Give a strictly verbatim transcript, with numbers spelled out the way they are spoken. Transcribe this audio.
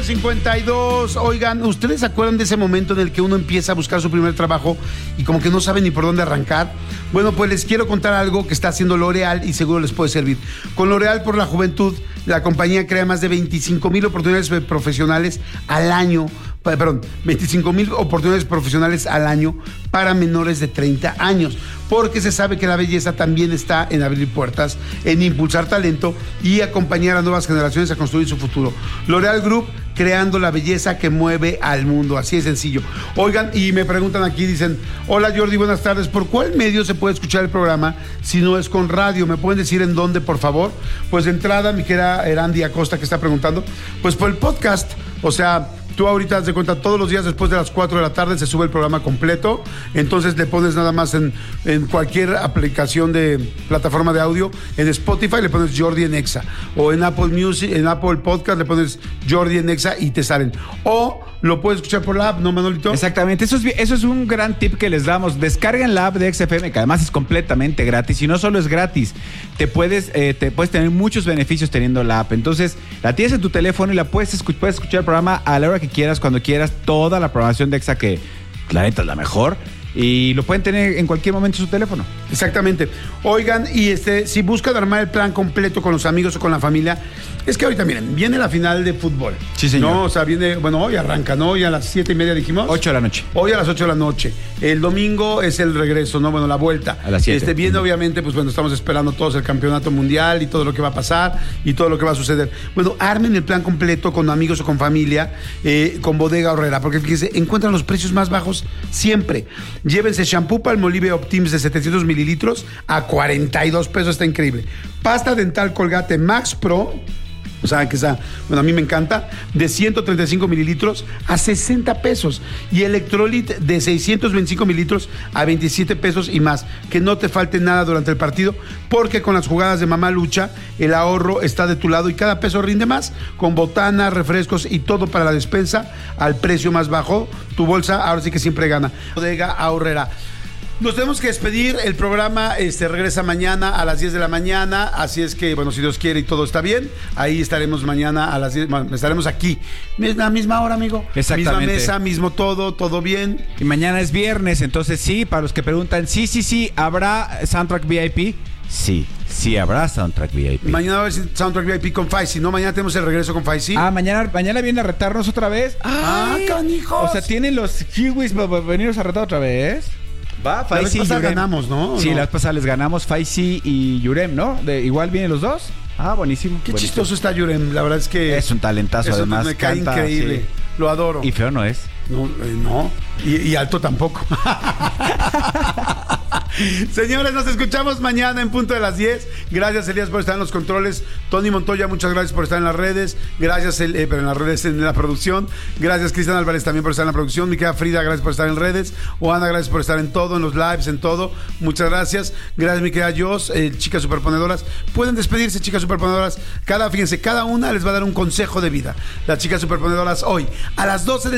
cincuenta y dos. Oigan, ¿ustedes se acuerdan de ese momento en el que uno empieza a buscar su primer trabajo y como que no sabe ni por dónde arrancar? Bueno, pues les quiero contar algo que está haciendo L'Oréal y seguro les puede servir. Con L'Oréal por la Juventud, la compañía crea más de veinticinco mil oportunidades profesionales al año. Perdón, veinticinco mil oportunidades profesionales al año para menores de treinta años, porque se sabe que la belleza también está en abrir puertas, en impulsar talento y acompañar a nuevas generaciones a construir su futuro. L'Oréal Group, creando la belleza que mueve al mundo, así de sencillo. Oigan, y me preguntan aquí, dicen, hola Jordi, buenas tardes, ¿por cuál medio se puede escuchar el programa si no es con radio? ¿Me pueden decir en dónde, por favor? Pues de entrada, mi querida Erandi Acosta, que está preguntando, pues por el podcast, o sea... Tú ahorita das de cuenta, todos los días después de las cuatro de la tarde se sube el programa completo, entonces le pones nada más en, en cualquier aplicación de plataforma de audio, en Spotify le pones Jordi en Exa, o en Apple Music, en Apple Podcast le pones Jordi en Exa y te salen. O lo puedes escuchar por la app, ¿no, Manolito? Exactamente, eso es, eso es un gran tip que les damos. Descarguen la app de X F M, que además es completamente gratis, y no solo es gratis, te puedes, eh, te puedes tener muchos beneficios teniendo la app. Entonces, la tienes en tu teléfono y la puedes, escu- puedes escuchar el programa a la hora que quieras, cuando quieras, toda la programación de Exa, que la neta es la mejor, y lo pueden tener en cualquier momento en su teléfono. Exactamente. Oigan, y este, si buscan armar el plan completo con los amigos o con la familia, es que ahorita, miren, viene la final de fútbol. Sí, señor. No, o sea, viene, bueno, hoy arranca, ¿no? Hoy a las siete y media dijimos. Ocho de la noche. Hoy a las ocho de la noche. El domingo es el regreso, ¿no? Bueno, la vuelta. A las siete. Este, viene, obviamente, pues bueno, estamos esperando todos el campeonato mundial y todo lo que va a pasar y todo lo que va a suceder. Bueno, armen el plan completo con amigos o con familia, eh, con Bodega Aurrera, porque fíjense, encuentran los precios más bajos siempre. Llévense shampoo Palmolive Optims de setecientos mililitros a cuarenta y dos pesos, está increíble. Pasta dental Colgate Max Pro, o sea, que esa, bueno, a mí me encanta, de ciento treinta y cinco mililitros a sesenta pesos. Y Electrolit de seiscientos veinticinco mililitros a veintisiete pesos y más. Que no te falte nada durante el partido, porque con las jugadas de Mamá Lucha, el ahorro está de tu lado y cada peso rinde más. Con botanas, refrescos y todo para la despensa al precio más bajo. Tu bolsa ahora sí que siempre gana. Bodega Aurrera. Nos tenemos que despedir, el programa este, regresa mañana a las diez de la mañana, así es que, bueno, si Dios quiere y todo está bien, ahí estaremos mañana a las diez, bueno, estaremos aquí, misma, misma hora, amigo. Exactamente. Misma mesa, mismo todo, todo bien. Y mañana es viernes, entonces sí, para los que preguntan, sí, sí, sí, ¿habrá Soundtrack V I P? Sí, sí habrá Soundtrack V I P. Mañana va a haber Soundtrack V I P con Faisy, ¿no? Mañana tenemos el regreso con Faisy. Ah, mañana, mañana viene a retarnos otra vez. ¡Ah, canijos! O sea, tienen los kiwis para venirnos a retar otra vez. Va, Faisy y Yurem. ganamos, ¿no? Sí, ¿no? la vez pasada les ganamos Faisy y Yurem, ¿no? De, igual vienen los dos. Ah, buenísimo. Qué buenísimo. chistoso está Yurem, la verdad es que... Es un talentazo, eso además. me cae canta, increíble, sí. Lo adoro. Y feo no es. No, eh, no. Y, y alto tampoco. Señores, nos escuchamos mañana en punto de las diez. Gracias, Elías, por estar en los controles. Tony Montoya, muchas gracias por estar en las redes. Gracias, el, eh, pero en las redes, en la producción. Gracias, Cristian Álvarez, también por estar en la producción. Mi querida Frida, gracias por estar en redes. Oana, gracias por estar en todo, en los lives, en todo. Muchas gracias. Gracias, mi querida Jos, eh, chicas superponedoras. Pueden despedirse, chicas superponedoras. Cada, fíjense, cada una les va a dar un consejo de vida. Las chicas superponedoras hoy, a las doce de